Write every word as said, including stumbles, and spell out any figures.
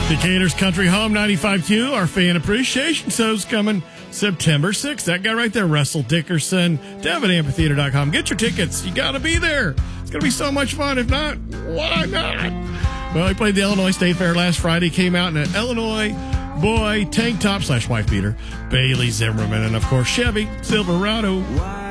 Decatur's Country Home ninety-five Q, our fan appreciation show's coming September sixth. That guy right there, Russell Dickerson, Devon Amphitheater dot com. Get your tickets. You got to be there. It's going to be so much fun. If not, why not? Well, he played the Illinois State Fair last Friday, came out in an Illinois boy tank top slash wife beater, Bailey Zimmerman, and of course Chevy Silverado.